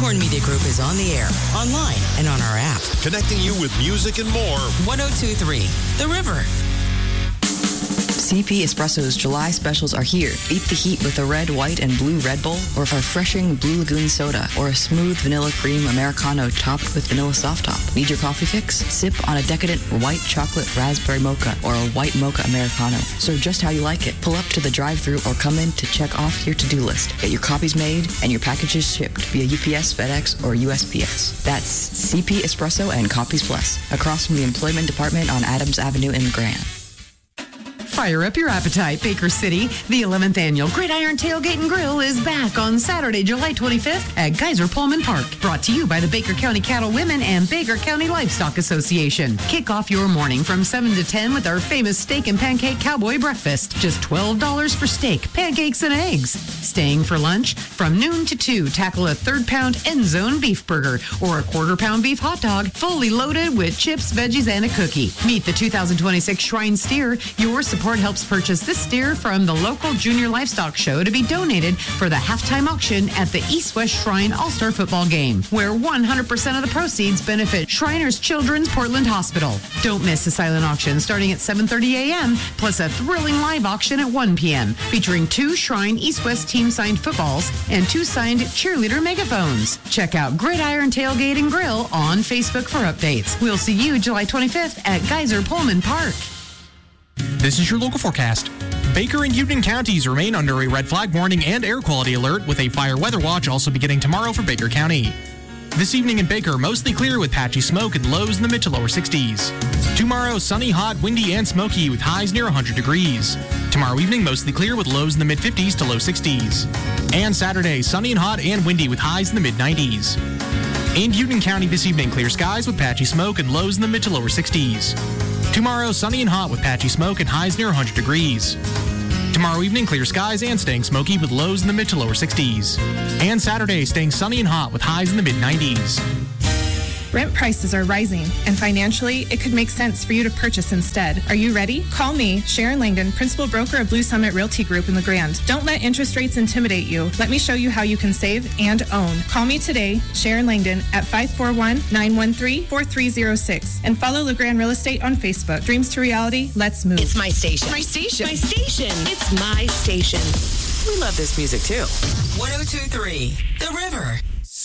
Foghorn Media Group is on the air, online, and on our app. Connecting you with music and more. 102.3 The River. CP Espresso's July specials are here. Beat the heat with a red, white, and blue Red Bull, or a refreshing Blue Lagoon soda, or a smooth vanilla cream Americano topped with vanilla soft top. Need your coffee fix? Sip on a decadent white chocolate raspberry mocha, or a white mocha Americano. Serve just how you like it. Pull up to the drive-thru or come in to check off your to-do list. Get your copies made and your packages shipped via UPS, FedEx, or USPS. That's CP Espresso and Copies Plus, across from the Employment Department on Adams Avenue in Grand. Fire up your appetite, Baker City. The 11th Annual Gridiron Tailgate and Grill is back on Saturday, July 25th at Geyser Pullman Park. Brought to you by the Baker County Cattle Women and Baker County Livestock Association. Kick off your morning from 7 to 10 with our famous steak and pancake cowboy breakfast. Just $12 for steak, pancakes, and eggs. Staying for lunch, from noon to 2, tackle a third-pound end zone beef burger or a quarter-pound beef hot dog, fully loaded with chips, veggies, and a cookie. Meet the 2026 Shrine Steer. Your support helps purchase this steer from the local junior livestock show to be donated for the halftime auction at the East-West Shrine All-Star Football Game, where 100% of the proceeds benefit Shriners Children's Portland Hospital. Don't miss the silent auction starting at 7:30 a.m., plus a thrilling live auction at 1 p.m., featuring 2 Shrine East-West team-signed footballs and 2 signed cheerleader megaphones. Check out Gridiron Tailgate and Grill on Facebook for updates. We'll see you July 25th at Geyser Pullman Park. This is your local forecast. Baker and Union counties remain under a red flag warning and air quality alert, with a fire weather watch also beginning tomorrow for Baker County. This evening in Baker, mostly clear with patchy smoke and lows in the mid to lower 60s. Tomorrow, sunny, hot, windy, and smoky with highs near 100 degrees. Tomorrow evening, mostly clear with lows in the mid 50s to low 60s. And Saturday, sunny and hot and windy with highs in the mid 90s. In Union County this evening, clear skies with patchy smoke and lows in the mid to lower 60s. Tomorrow, sunny and hot with patchy smoke and highs near 100 degrees. Tomorrow evening, clear skies and staying smoky with lows in the mid to lower 60s. And Saturday, staying sunny and hot with highs in the mid 90s. Rent prices are rising, and financially, it could make sense for you to purchase instead. Are you ready? Call me, Sharon Langdon, Principal Broker of Blue Summit Realty Group in the Grand. Don't let interest rates intimidate you. Let me show you how you can save and own. Call me today, Sharon Langdon, at 541-913-4306, and follow LeGrand Real Estate on Facebook. Dreams to reality, let's move. It's my station. My station. My station. It's my station. We love this music too. 102.3 The River.